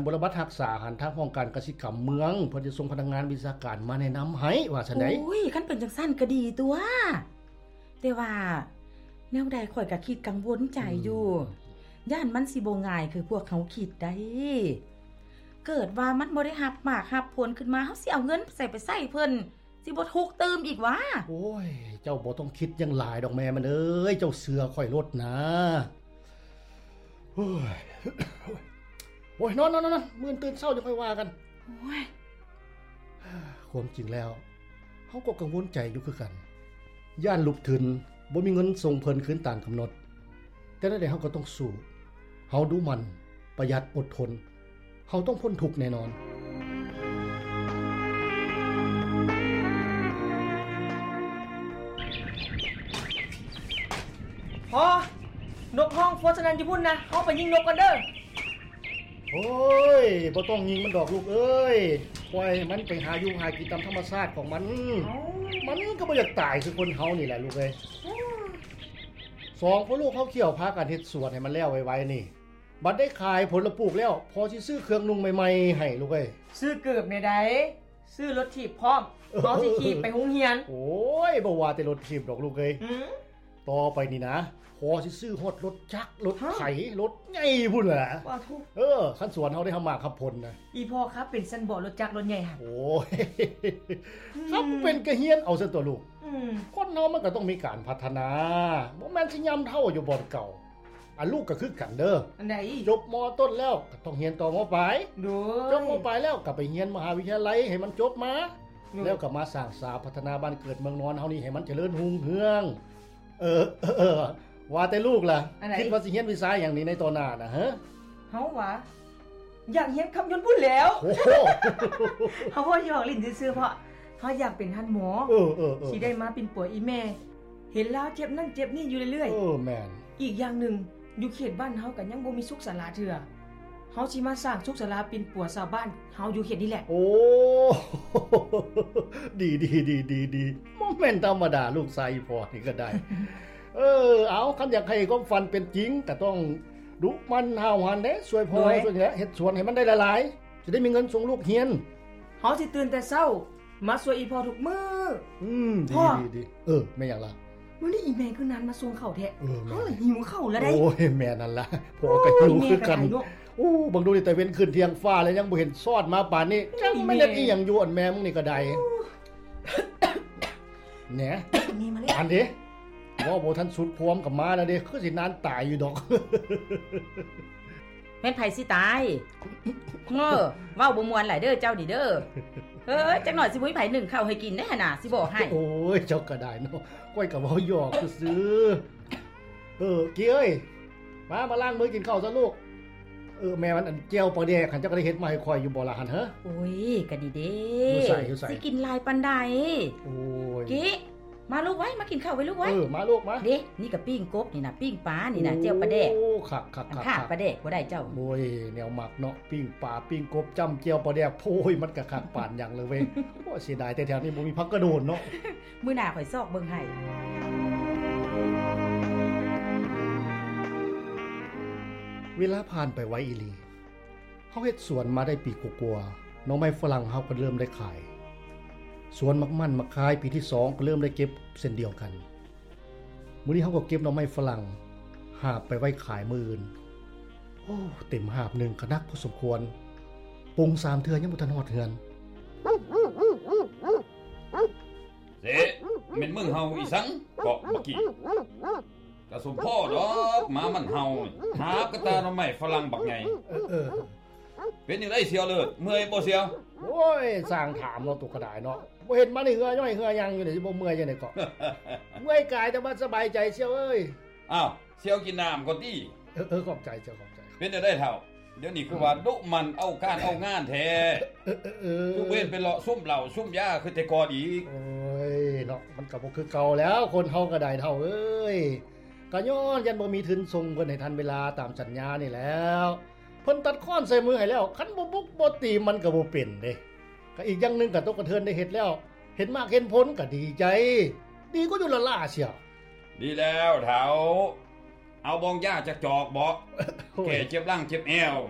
บรบัตรรักษาหันทางห้องการกสิกรรมเมืองเพิ่นจะส่งพนักงานวิชาการมาแนะนำให้ว่าซั่นได๋โอ้ยคันเป็นจังซั่นก็ดีตัวแต่ว่าแนวใดข่อยก็คิดกังวลใจอยู่ย่านมันสิบ่ง่ายคือพวกเขาคิดได้เกิดว่ามันบ่ได้รับมากรับผลขึ้นมาเฮาสิเอาเงินใส่ไปใส่เพิ่นสิบ่ทุกข์เติมอีกวะโอ้ยเจ้าบ่ต้องคิดหยังหลายดอกแม่มันเอ้ยเจ้าเสือข่อยลดนะโอ้ยนอนๆๆมื้อตื่นเช้าจะค่อยว่ากันโอ้ยความจริงแล้วเฮาก็กังวลใจอยู่คือกันย่านลุกถึนบ่มีเงินส่งเพิ่นคืนตามกำหนดแต่นั่นได้เฮาก็ต้องสู้เฮาดูมันประหยัดอดทนเฮาต้องพ้นทุกข์แน่นอนพอนกห้องโฟสนันอยู่พุ่นนะเฮาไปยิงนกกันเด้อโอ้ยบ่ต้องยิงมันดอกลูกเอ้ยปล่อยมันไปหาอยู่หากินตามธรรมชาติของมันมันก็บ่อยากตายคือคนเฮานี่แหละลูกเอ้ยสองพ่อลูกเฮาเขี่ยวพากันเฮ็ดสวนให้มันแล้วไวๆนี่บัดได้ขายผลปลูกแล้วพอสิซื้อเครื่องนุ่งใหม่ๆให้ลูกเอ้ยซื้อเกือบในใดซื้อรถถีบพร้อมเอาสิขี่ไปโรงเรียนโอ้ยบ่ว่าแต่รถถีบดอกลูกเอ้ยต่อไปนี่นะพอสิซื้อฮอดรถจักรรถไถรถใหญ่พุ่นแหละว่าทุกคันสวนเฮาได้ทำมาขับพลนะอีพ่อครับเป็นซั่นบ่รถจักรรถใหญ่หั่นโอ้ยครับเป็นกระเฮียนเอาซะตัวลูกคนเฮามันก็ต้องมีการพัฒนาบ่แม่นสิยำเท่าอยู่บ่อนเก่าลูกก็คือกันเด้ออันใดจบม.ต้นแล้วก็ต้องเรียนต่อม.ปลายจบม.ปลายแล้วก็ไปเรียนมหาวิทยาลัยให้มันจบมาแล้วก็มาสร้างสาพัฒนาบ้านเกิดเมืองนอนเฮานี่ให้มันเจริญรุ่งเรืองว่าแต่ลูกล่ะคิดว่าสิเรียนวิชาอย่างนี้ในตอนหน้านะฮะเฮาว่าอยากเรียนขับยนต์พุ่นแล้วโอ้โหเฮาหยอกลิ้นซื่อๆเพราะเฮาอยากเป็นท่านหมอสิได้มาเป็นปัวอีแม่เห็นแล้วเจ็บนั่นเจ็บนี่อยู่เรื่อยๆแม่นอีกอย่างนึงอยู่เขตบ้านเฮาก็ยังบ่มีสุขศาลาเทื่อเฮาสิมาสร้างสุขศาลาเป็นปัวชาวบ้านเฮาอยู่เขตนี้แหละโอ้ดีๆบ่แม่นธรรมดาลูกชายพ่อนี่ก็ได้เอาคันอยากให้ความฝันเป็นจริงก็ต้องดุมันห้าวหันเด้ช่วยพ่อช่วยแหละเฮ็ดสวนให้มันได้หลายๆจะได้มีเงินส่งลูกเรียนเฮาสิตื่นแต่เช้ามาช่วยอีพ่อทุกมื้อดีแม่หยังล่ะมื้อนี้อีแม่คือนานมาส่งข้าวแท้เฮาหิวข้าวแล้วได้โอ้ยแม่นั่นล่ะพ่อก็หิวคือกันบังดูนี่แต่เว้นขึ้นเที่ยงฟ้าแล้วยังบ่เห็นซอดมาปานนี้จังไม่ได้อีหยังอยู่อันแม่มึงนี่ก็ได้แหน่นี่มาเลยอันดิว่าบ่ทันสุดพร้อมกับมาแล้วเด้คือสินานตายอยู่ดอกแม่นไผสิตายเว้าบ่ม่วนหลายเด้อเจ้านี่เด้อจักหน่อยสิบ่มีไผนึ่งข้าวให้กินได้หั่นน่ะสิบอกให้โอ้ยเจ้าก็ได้เนาะก้อยก็เว้าหยอกซื่อกี้เอ้ยมาล้างมือกินข้าวซะลูกแม่มันอันแก้วปลาแดกหันเจ้าก็ได้เฮ็ดมาให้ข่อยอยู่บ่ล่ะหั่นเฮ้อโอ้ยก็ดีเด้สิกินหลายปานใดโอ้ยกี้มาลูกไว้มากินข้าวไว้ลูกไว้มาลูกมาเด้นี่ก็ปิ้งกบนี่น่ะปิ้งปลานี่น่ะเจียวปลาแดกโอ้คักปลาแดกบ่ได้เจ้าโอ้ยแนวมักเนาะปิ้งปลาปิ้งกบจ้ำเจียวปลาแดกโอ้ยมันก็คักปานหยังเลยเว้ยโอ้เสียดายแต่แถวนี้บ่มีผักกระโดนเนาะมื้อหน้าข่อยซอกเบิ่งให้เวลาผ่านไปไวอีหลีเฮาเฮ็ดสวนมาได้ปีกว่าๆน้องไม้ฝรั่งเฮาก็เริ่มได้ขายสวนมักมันมาขายปีที่2ก็เริ่มได้เก็บเส้นเดียวกันมื้อนี้เฮาก็เก็บหน่อไม้ฝรั่งหาบไปไว้ขายมื้ออื่นโอ้เต็มหาบนึงก็นักพอสมควรปรุง3เทื่อยังบ่ทันฮอดเฮือนเสแม่นมึงเฮาอีสังเกาะบ่กี้กะสมพ่อดอกหมามันเฮาหาบกระตาหน่อไม้ฝรั่งบักใหญ่เป็นจังได๋เสียวเลิศเมื่อยบ่เสียวโอ้ยสร้างถามเนาะตุกกระดายเนาะบ่เห็นมานี่เหือย่อยเหือยังอยู่นี่สิบ่เมื่อยจังได๋ก็เมื่อยกายแต่ว่าสบายใจเสียวเอ้ยอ้าวเสียวกินน้ำก่อนติขอบใจเสียวขอบใจเป็นจังได๋เฒ่าเดี๋ยวนี้คือว่าดุมันเอาการเอางานแท้ทุกเว้นไปเลาะซุ่มเหล้าซุ่มยาคือแต่ก่อนอีกโอ้ยเนาะมันก็บ่คือเก่าแล้วคนเฮาก็ได้เฒ่าเอ้ยก็ย้อนยันบ่มีทุนส่งเพิ่นให้ทันเวลาตามสัญญานี่แล้วเพิ่นตัดค้อนใส่มือให้แล้วคันบ่บุกบ่ตีมันก็บ่เป็นเด้ก็อีกอย่างนึงก็ตกกระเทือนได้เฮ็ดแล้วเห็นมากเห็นผลก็ดีใจดีก็อยู่ละล่าเสียดีแล้วเฒ่าเอาบองยาจากจอกบ่แก่เจ็บหลังเจ็บแอว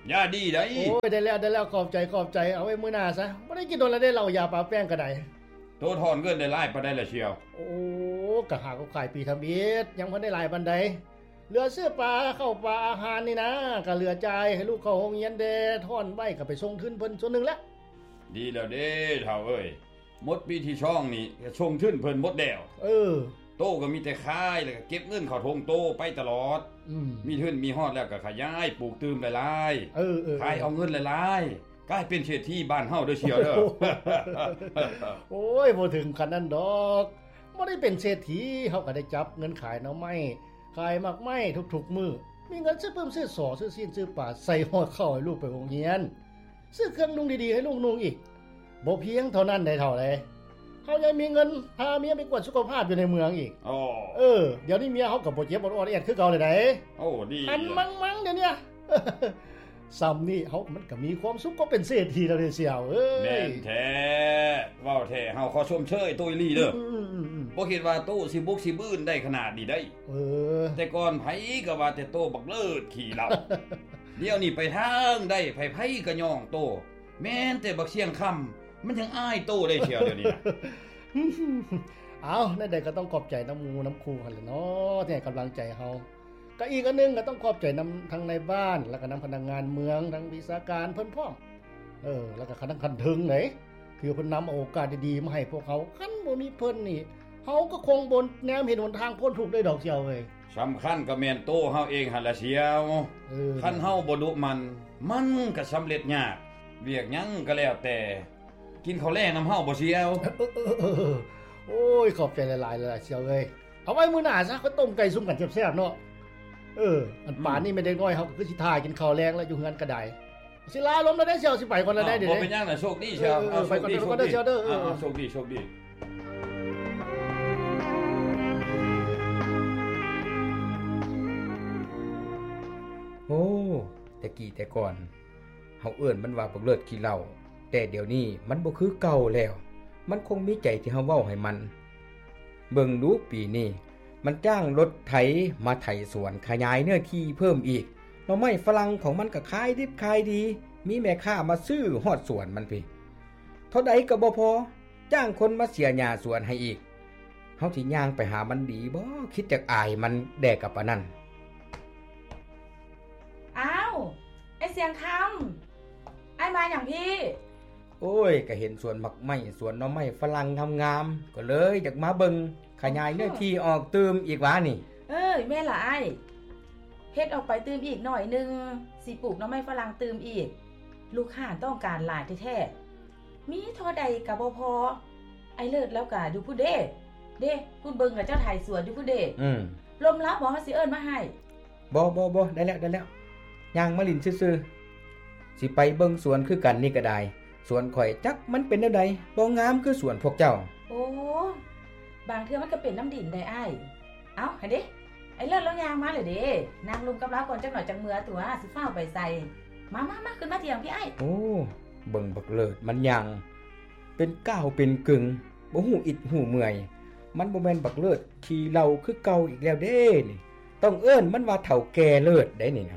อย่าดีได้โอ้ยได้แล้วขอบใจเอาไว้มื้อหน้าซะบ่ได้กินโดนแล้วได้เหล้ายาปลาแป้งก็ได้โตถอนเงินได้หลายปานใดล่ะเชียวโอ้ก็หาเขาขายปีทำอิฐยังบ่ได้หลายปานใดเหลือซื้อปลาเข้าปลาอาหารนี่นะก็เหลือจ่ายให้ลูกเข้าโรงเรียนเด้ถอนไว้ก็ไปส่งทุนเพิ่นส่วนนึงแล้วดีแล้วเด้เฒ่าเอ้ยหมดปีที่ช่องนี่ก็ส่งทุนเพิ่นหมดแล้วโตก็มีแต่ขายแล้วก็เก็บเงินเข้าทงโตไปตลอดมีทุนมีฮอดแล้วก็ขยายปลูกตืมหลายๆขายเอาเงินหลายๆกลายเป็นเศรษฐีบ้านเฮาเด้อเชียวเด้อโอ้ยบ่ถึงขนาดนั้นดอกบ่ได้เป็นเศรษฐีเฮาก็ได้จับเงินขายหน่อไม้ขายหมากไม้ทุกๆมื้อมีเงินซื้อเพิ่มซื้อสอซื้อซีนซื้อปลาใส่ห่อข้าวให้ลูกไปโรงเรียนซื้อเครื่องนุ่งดีๆให้ลูกนุ่งอีกบ่เพียงเท่านั้นได้เท่าใดเฮายังมีเงินพาเมียไปกวดสุขภาพอยู่ในเมืองอีกเดี๋ยวนี้เมียเฮาก็บ่เจ็บบ่อ่อนแอคือเก่าเลยได้ดีอันมังเดี๋ยวนี้ซ้ำนี่เฮามันก็มีความสุขก็เป็นเศรษฐีแล้วเด้อเสี่ยวแม่นแท้เว้าแท้เฮาขอชมเชยโตอีหลีเด้อบ่คิดว่าโตสิบุกสิบื้นได้ขนาดนี้ได้แต่ก่อนไผก็ว่าแต่โตบักเลิศขี้เหล้าเดี๋ยวนี้ไปทางได้ไผก็ย่องโตแม่นแต่บักเสียงค่ำมันยังอ้ายโตได้เชียวเดี๋ยวนี้เอานั่นใดก็ต้องขอบใจน้ำมูน้ำครูหั่นแหละเนาะที่ให้กำลังใจเฮาก็อีกอันนึงก็ต้องขอบใจนำทั้งในบ้านแล้วก็นำพนักงานเมืองทั้งวิชาการเพิ่นพร้อมแล้วก็คณะคันถึงไหนที่เพิ่นนำโอกาสดีๆมาให้พวกเขาคันบ่มีเพิ่นนี่เฮาก็คงบ่แนมเห็นหนทางพ้นทุกข์ได้ดอกเชียวเว้ยสำคัญก็แม่นโตเฮาเองหั่นล่ะเชียวคันเฮาบ่ดุมันก็สำเร็จยากเวียกหยังก็แล้วแต่กินข้าวแลงนำเฮาบ่เชียวโอ้ยขอบใจหลายๆเลยเชียวเอ้ยเอาไว้มื้อหน้าซะก็ต้มไก่ซุ่มกันแซ่บๆเนาะอันป่านนี้ไม่ได้น้อยเฮาก็คือสิท่ากินข้าวแลงแล้วอยู่เฮือนก็ได้สิลาล้มแล้วได้เชียวสิไปก่อนแล้วได้เด้บ่เป็นหยังน่ะโชคดีเชียวไปก่อนเด้อเชียวเด้อโชคดีโอ้แต่กี้แต่ก่อนเฮาเอิ้นมันว่าบักเลิศขี้เหล้าแต่เดี๋ยวนี้มันบ่คือเก่าแล้วมันคงมีใจที่เฮาเว้าให้มันเบิ่งดูปีนี้มันจ้างรถไถมาไถสวนขยายเนื้อที่เพิ่มอีกหน่อไม้ฝรั่งของมันก็ขายดิบขายดีมีแม่ค้ามาซื้อฮอดสวนมันพี่เท่าใดก็บ่พอจ้างคนมาเสียหญ้าสวนให้อีกเฮาสิย่างไปหามันดีบ่คิดจักอายมันแดกกับปานนั้นอ้าวไอ้เสียงคำไอ้มาอย่างพี่โอ้ยก็เห็นสวนหมักไม้สวนหน่อไม้ฝรั่งงามๆก็เลยอยากมาเบิ่งขยายเนื้อที่ออกเติมอีกว่านี่แม่ล่ะไอ้เฮ็ดออกไปเติมอีกหน่อยนึงสิปลูกหน่อไม้ฝรั่งเติมอีกลูกค้าต้องการหลายแท้ๆมีเท่าใดก็บ่พอไอ้เลิศแล้วก็อยู่ผู้เด้ผู้เบิ่งกับเจ้าไถสวนอยู่ผู้เด้ลมรับบ่เฮาสิเอิ้นมาให้บ่ได้แล้วย่างมาลิ้นซื่อๆสิไปเบิ่งสวนคือกันนี่ก็ได้สวนข่อยจักมันเป็นแนวใดบ่งามคือสวนพวกเจ้าโอ้บางเทื่อมันก็เป็นน้ำดินได้อ้ายเอ้าให้เด้ไอ้เลิศแล้วยางมาเลยเด้นางลุมกับเราก่อนจักหน่อยจังเมื่อตัวสิฟ้าวไปใส่มาขึ้นมาเถียงพี่อ้ายโอ้เบิ่งบักเลิศมันยางเป็นก้าวเป็นกึ่งบ่ฮู้อิดฮู้เมื่อยมันบ่แม่นบักเลิศขี่เหล้าคือเก่าอีกแล้วเด้นี่ต้องเอิ้นมันว่าเฒ่าแก่เลิศได้นี่นะ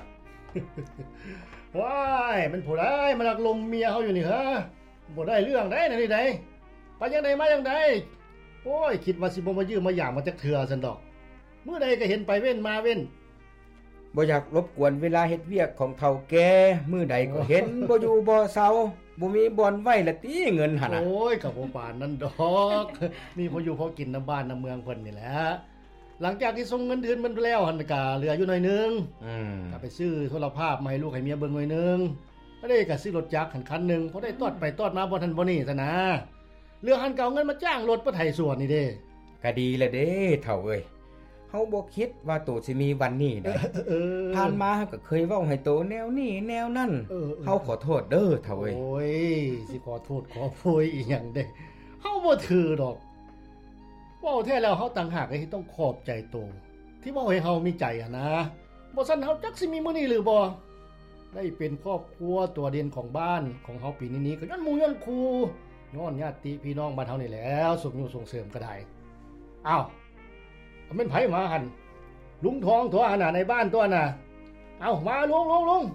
ว้ายมันผู้ใดมาลักลมเมียเฮาอยู่นี่ฮะบ่ได้เรื่องได้นี่ไดไปจังไดมาจังไดโอ้ยคิดว่าสิบ่มายืมมาหยามมาจักเทื่อซั่นดอกมื้อใดก็เห็นไปเว้นมาเว้นบ่อยากรบกวนเวลาเฮ็ดเวียกของเฒ่าแก่มื้อใดก็เห็นบ่อยู่บ่เซาบ่มีบ่อนไว้ละติเงินหั่นน่ะโอ้ยก็บ่ปานนั้นดอกมีพออยู่พอกินน้ำบ้านน้ำเมืองเพิ่นนี่แหละหลังจากที่ส่งเงินเดือนมันแล้วหั่นก็เหลืออยู่หน่อยนึงก็ไปซื้อโทรภาพมาให้ลูกให้เมียเบิ่งหน่อยนึงบ่ได้ก็ซื้อรถจักรคันนึงพอได้ตอดไปตอดมาบ่ทันบ่นี่ซะนะเรื่องหันเก่าเงินมาจ้างรถมาไถสวนนี่เด้ก็ดีแล้วเด้เฒ่าเอ้ยเฮาบ่คิดว่าโตสิมีวันนี้ได้ผ่านมาเฮาก็เคยเว้าให้โตแนวนี้แนวนั้นเฮาขอโทษเด้อเฒ่าเอ้ยโอ้ยสิขอโทษขอโพยอีหยังเด้เฮาบ่ถือดอกเว้าแท้แล้วเฮาต่างหากที่ต้องขอบใจโตที่เว้าให้เฮามีใจอ่ะนะบ่ซั่นเฮาจักสิมีมื้อนี้หรือบ่ได้เป็นครอบครัวตัวเด่นของบ้านของเฮาปีนี้ก็ย้อนหมู่ย้อนครูย้อนญาติพี่น้องบ้านเฮานี่แหล้วส่งอยู่ส่งเสริมก็ได้อ้าวแม่นไผมาหั่นลุงทองตัวน่ะในบ้านตัวน่ะเอ้ามาลุงมา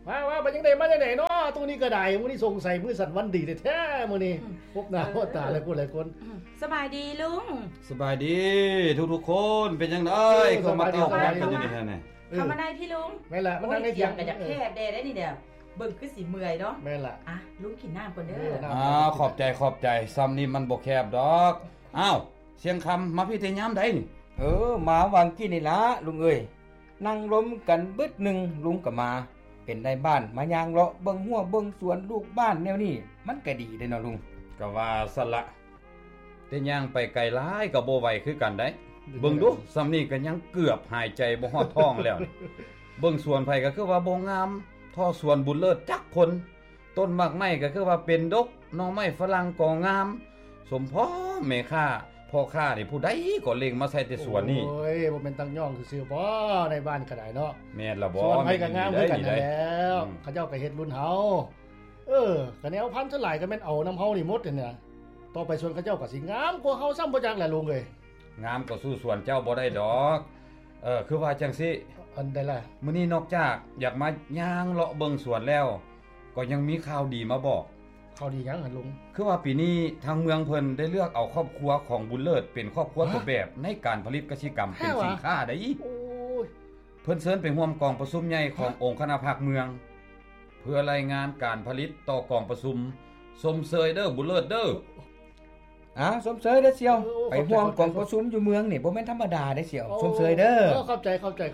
มาเป็นจังได๋มาจังได๋เนาะตรงนี้ก็ได้มื้อนี้สงสัยมื้อสัตว์วันดีแท้ๆมื้อนี้พบหน้าพบตาหลายคนสบายดีลุงสบายดีทุกๆคนเป็นจังได๋เข้ามาต้อนรับกันอยู่นี่แท้ๆเข้ามาได้พี่ลุงแม่นล่ะมันนั่งในเถียงก็จะแคบแดได้นี่เด้อเบิ่งคือสิเมื่อยเนาะแม่นล่ะลุงกินน้ำก่อนเด้อขอบใจซ้ำนี่มันบ่แคบดอกอ้าวเสียงคำมาพี่แต่ยามใดนี่มาวางกี้นี่ล่ะลุงเอ้ยนั่งล้มกันบึดนึงลุงก็มาเป็นได้บ้านมายางเลาะเบิ่งหัวเบิ่งสวนลูกบ้านแนวนี้มันก็ดีเด้เนาะลุงก็ว่าซั่นละแต่ย่างไปไกลหลายก็บ่ไหวคือกันได้เบิ่งดูซ้ำนี่ก็ยังเกือบหายใจบ่ฮอดท้องแล้วเบิ่งสวนไผก็คือว่าบ่งามท่อสวนบุญเลิศจักคนต้นมากไม้ก็คือว่าเป็นดกหน่อไม้ฝรั่งก็งามสมพ่อแม่ค้าพ่อค้านี่ผู้ใดก็เล็งมาใส่แต่สวนนี่โอ้ยบ่แม่นตั้งย่องซื่อๆบ่ในบ้านก็ได้เนาะแม่นล่ะบ่สวนไผก็งามคือกันแล้วเขาเจ้าก็เฮ็ดรุ่นเฮาก็แนวพันธุ์หลายก็แม่นเอานำเฮานี่หมดเนี่ยต่อไปสวนเขาเจ้าก็สิงามกว่าเฮาซ้ำบ่จักแหละลุงเอ้ยงามก็สู้สวนเจ้าบ่ได้ดอกคือว่าจังซี่อันใดล่ะมื้อนี้นอกจากอยากมาย่างเลาะเบิ่งสวนแล้วก็ยังมีข่าวดีมาบอกข่าวดีหยังหั่นลุงคือว่าปีนี้ทางเมืองเพิ่นได้เลือกเอาครอบครัวของบุญเลิศเป็นครอบครัวต้นแบบในการผลิตกสิกรรมเป็นสินค้าได้โอ้ยเพิ่นเชิญไปร่วมกองประชุมใหญ่ขององค์คณะภาคเมืองเพื่อรายงานการผลิตต่อกองประชุมสมเสยเด้อบุญเลิศเด้อสมเสยเด้อเสี่ยวไปร่วมกองประชุมอยู่เมืองนี่บ่แม่นธรรมดาเด้อเสี่ยวสมเสยเด้อเข้าใจ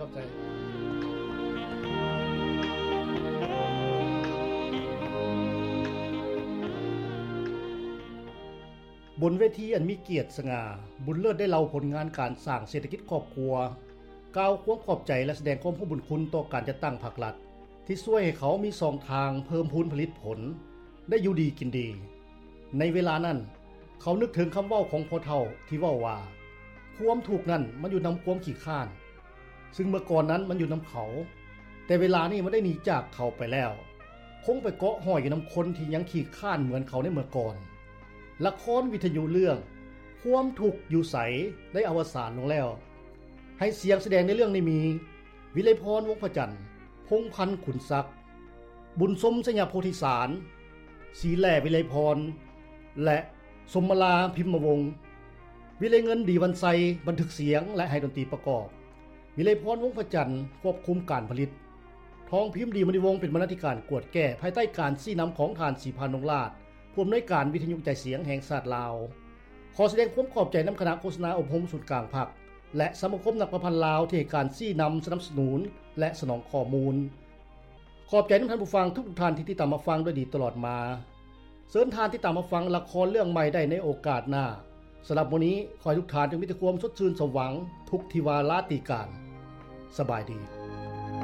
บนเวทีอันมีเกียรติสง่าบุญเลิศได้เล่าผลงานการสร้างเศรษฐกิจครอบครัวกล่าวความขอบใจและแสดงความบุญคุณต่อการจัดตั้งภาครัฐที่ช่วยให้เขามี2ทางเพิ่มพูนผลิตผลได้อยู่ดีกินดีในเวลานั้นเขานึกถึงคำเว้าของพ่อเฒ่าที่เว้าว่าความถูกนั้นมันอยู่นำความขี้ข้านซึ่งเมื่อก่อนนั้นมันอยู่นำเขาแต่เวลานี้มันได้หนีจากเขาไปแล้วคงไปเกาะห้อยอยู่นำคนที่ยังขี้ข้านเหมือนเขาในเมื่อก่อนละครวิทยุเรื่องความทุกข์อยู่ใสได้อวสานลงแล้วให้เสียงแสดงในเรื่องนี้มีวิไลพรวงศ์พระจันทร์พงษ์พันธ์ขุนศักดิ์บุญสมสยามโพธิสารศรีแหล่วิไลพรและสมมาลาพิมพ์วงศ์วิไลเงินดีวันไซบันทึกเสียงและให้ดนตรีประกอบวิไลพรวงศ์พระจันทร์ควบคุมการผลิตทองพิมพ์ดีมณีวงศ์เป็นบรรณาธิการกวดแก้ภายใต้การชี้นำของทานศรีพานงราชผู้อำนวยการวิทยุใจเสียงแห่งชาติลาวขอแสดงความขอบใจนำคณะโฆษณาอบรมศูนย์กลางภาคและสมาคมนักประพันธ์ลาวที่ให้การชี้นำสนับสนุนและสนองข้อมูลขอบใจท่านผู้ฟังทุกท่านที่ติดตามมาฟังด้วยดีตลอดมาเชิญท่านที่ตามมาฟังละครเรื่องใหม่ได้ในโอกาสหน้าสำหรับวันนี้ขอให้ทุกท่านจงมีแต่ความสดชื่นสมหวังทุกทิวาราตรีการสบายดี